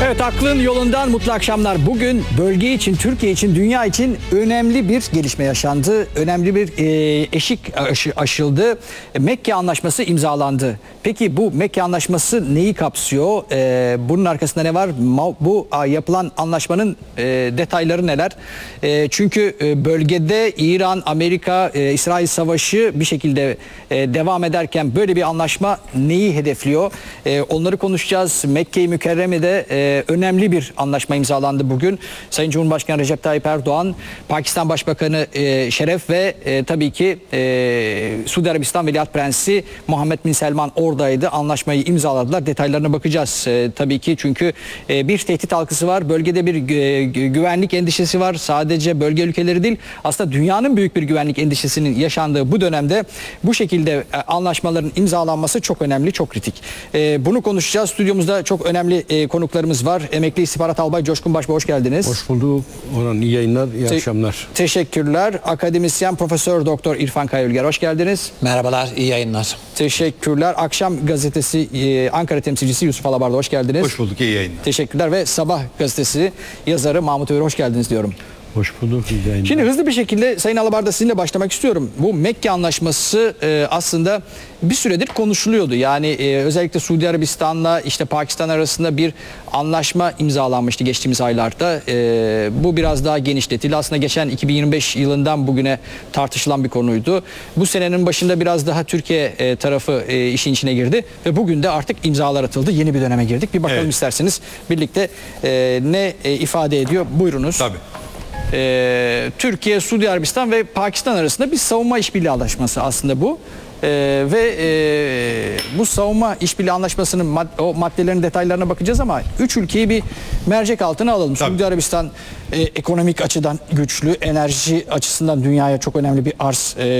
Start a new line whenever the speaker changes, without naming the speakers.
Evet, aklın yolundan mutlu akşamlar. Bugün bölge için, Türkiye için, dünya için önemli bir gelişme yaşandı. Önemli bir eşik aşıldı. Mekke Anlaşması imzalandı. Peki bu Mekke Anlaşması neyi kapsıyor? Bunun arkasında ne var? Bu yapılan anlaşmanın detayları neler? Çünkü bölgede İran, Amerika, İsrail savaşı bir şekilde devam ederken böyle bir anlaşma neyi hedefliyor? Onları konuşacağız. Mekke-i Mükerreme'de önemli bir anlaşma imzalandı bugün. Sayın Cumhurbaşkanı Recep Tayyip Erdoğan, Pakistan Başbakanı Şeref ve tabii ki Suudi Arabistan Veliaht Prensi Muhammed Bin Selman oradaydı. Anlaşmayı imzaladılar. Detaylarına bakacağız tabii ki, çünkü bir tehdit halkası var. Bölgede bir güvenlik endişesi var. Sadece bölge ülkeleri değil, aslında dünyanın büyük bir güvenlik endişesinin yaşandığı bu dönemde bu şekilde anlaşmaların imzalanması çok önemli, çok kritik. Bunu konuşacağız. Stüdyomuzda çok önemli konuklarımız var. Emekli İstihbarat Albay Coşkun Başbuğ, hoş geldiniz.
Hoş bulduk. Orhan, iyi yayınlar, iyi akşamlar.
Teşekkürler. Akademisyen Profesör Doktor İrfan Kayülger, hoş geldiniz.
Merhabalar, iyi yayınlar.
Teşekkürler. Akşam Gazetesi Ankara temsilcisi Yusuf Alabar'da, hoş geldiniz.
Hoş bulduk, iyi yayınlar.
Teşekkürler ve Sabah Gazetesi yazarı Mahmut Övür, hoş geldiniz diyorum.
Hoş bulduk, iyi yayınlar.
Şimdi hızlı bir şekilde Sayın Alabar'da sizinle başlamak istiyorum. Bu Mekke Anlaşması aslında bir süredir konuşuluyordu. Yani özellikle Suudi Arabistan'la işte Pakistan arasında bir anlaşma imzalanmıştı geçtiğimiz aylarda. Bu biraz daha genişletildi. Aslında geçen 2025 yılından bugüne tartışılan bir konuydu. Bu senenin başında biraz daha Türkiye tarafı işin içine girdi ve bugün de artık imzalar atıldı. Yeni bir döneme girdik. Bir bakalım isterseniz birlikte ne ifade ediyor. Buyurunuz.
Tabii.
Türkiye, Suudi Arabistan ve Pakistan arasında bir savunma işbirliği anlaşması aslında bu. Bu savunma işbirliği anlaşmasının o maddelerin detaylarına bakacağız ama üç ülkeyi bir mercek altına alalım.
Tabii.
Suudi Arabistan ekonomik açıdan güçlü, enerji açısından dünyaya çok önemli bir arz